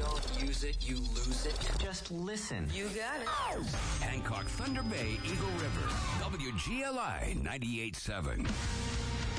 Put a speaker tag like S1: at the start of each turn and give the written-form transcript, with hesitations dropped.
S1: don't use it, you lose it. Just listen.
S2: You got it.
S3: Hancock, Thunder Bay, Eagle River. WGLI 98.7.